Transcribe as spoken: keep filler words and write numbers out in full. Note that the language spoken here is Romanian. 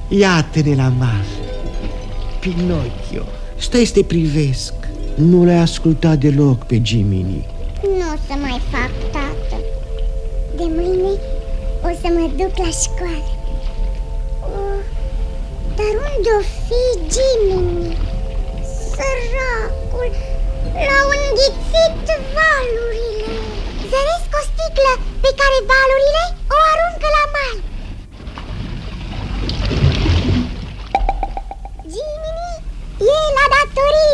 Iată-ne la mar. Pinocchio, stai să te privesc. Nu l-ai ascultat deloc pe Jiminy. Nu o să mai fac, tată. De mâine o să mă duc la școală. Oh, dar unde-o fi Jiminy? Săracul, l-au înghițit valurile. Zăresc o sticlă pe care valurile o aruncă la mal. Jiminy e la datorie.